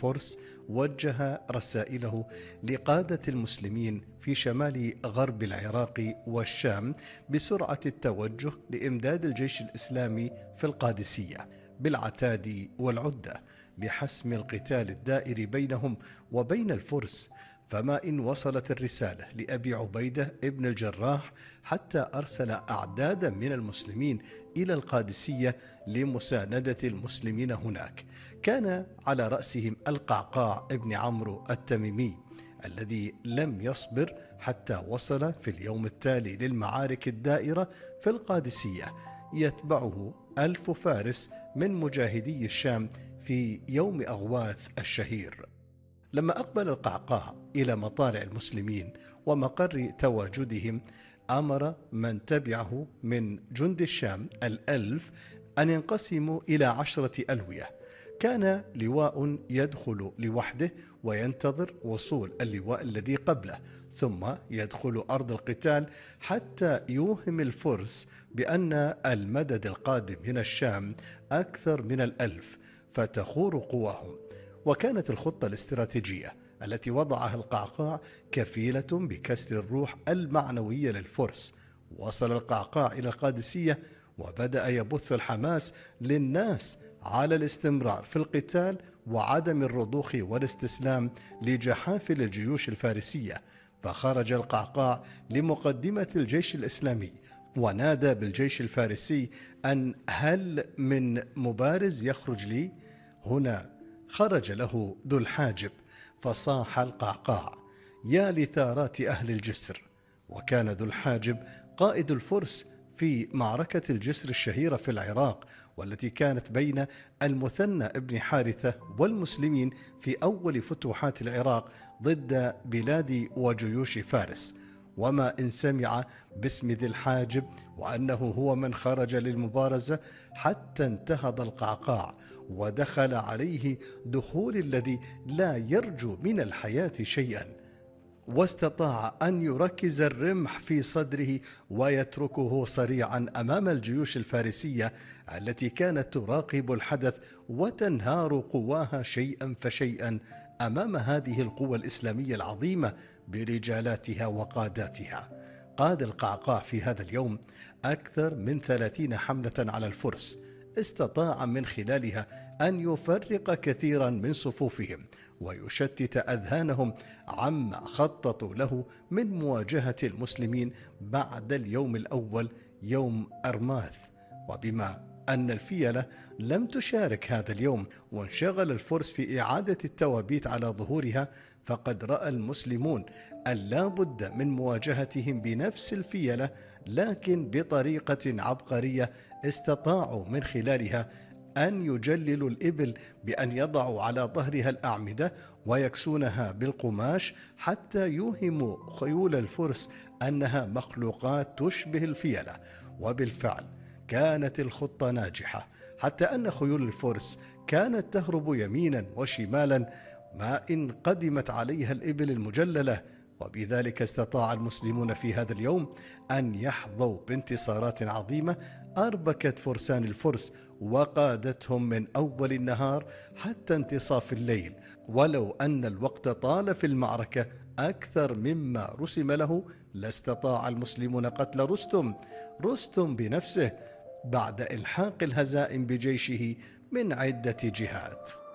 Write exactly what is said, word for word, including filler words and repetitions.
الفرس وجه رسائله لقادة المسلمين في شمال غرب العراق والشام بسرعة التوجه لإمداد الجيش الإسلامي في القادسية بالعتاد والعدة لحسم القتال الدائر بينهم وبين الفرس. فما إن وصلت الرسالة لأبي عبيدة ابن الجراح حتى أرسل أعدادا من المسلمين إلى القادسية لمساندة المسلمين هناك. كان على رأسهم القعقاع ابن عمرو التميمي الذي لم يصبر حتى وصل في اليوم التالي للمعارك الدائرة في القادسية، يتبعه ألف فارس من مجاهدي الشام في يوم أغواث الشهير. لما أقبل القعقاع إلى مطالع المسلمين ومقر تواجدهم، أمر من تبعه من جند الشام الألف أن ينقسموا إلى عشرة ألوية. كان لواء يدخل لوحده وينتظر وصول اللواء الذي قبله، ثم يدخل أرض القتال حتى يوهم الفرس بأن المدد القادم من الشام أكثر من الألف فتخور قواهم. وكانت الخطة الاستراتيجية التي وضعها القعقاع كفيلة بكسر الروح المعنوية للفرس. وصل القعقاع إلى القادسية وبدأ يبث الحماس للناس على الاستمرار في القتال وعدم الرضوخ والاستسلام لجحافل الجيوش الفارسية. فخرج القعقاع لمقدمة الجيش الإسلامي ونادى بالجيش الفارسي أن هل من مبارز يخرج لي؟ هنا خرج له ذو الحاجب فصاح القعقاع: يا لثارات أهل الجسر. وكان ذو الحاجب قائد الفرس في معركة الجسر الشهيرة في العراق، والتي كانت بين المثنى ابن حارثة والمسلمين في أول فتوحات العراق ضد بلاد وجيوش فارس. وما إن سمع باسم ذي الحاجب وأنه هو من خرج للمبارزة حتى انتهض القعقاع ودخل عليه دخول الذي لا يرجو من الحياة شيئا، واستطاع أن يركز الرمح في صدره ويتركه صريعا أمام الجيوش الفارسية التي كانت تراقب الحدث وتنهار قواها شيئا فشيئا أمام هذه القوى الإسلامية العظيمة برجالاتها وقاداتها. قاد القعقاع في هذا اليوم أكثر من ثلاثين حملة على الفرس، استطاع من خلالها أن يفرق كثيرا من صفوفهم ويشتت أذهانهم عما خططوا له من مواجهة المسلمين بعد اليوم الأول يوم أرماث. وبما أن الفيلة لم تشارك هذا اليوم وانشغل الفرس في إعادة التوابيت على ظهورها، فقد رأى المسلمون أن لا بد من مواجهتهم بنفس الفيلة، لكن بطريقة عبقرية استطاعوا من خلالها أن يجللوا الإبل بأن يضعوا على ظهرها الأعمدة ويكسونها بالقماش حتى يوهموا خيول الفرس أنها مخلوقات تشبه الفيلة. وبالفعل كانت الخطة ناجحة، حتى أن خيول الفرس كانت تهرب يمينا وشمالا ما إن قدمت عليها الإبل المجللة. وبذلك استطاع المسلمون في هذا اليوم أن يحظوا بانتصارات عظيمة أربكت فرسان الفرس وقادتهم من أول النهار حتى انتصاف الليل. ولو أن الوقت طال في المعركة أكثر مما رسم له لاستطاع المسلمون قتل رستم رستم بنفسه بعد إلحاق الهزائم بجيشه من عدة جهات.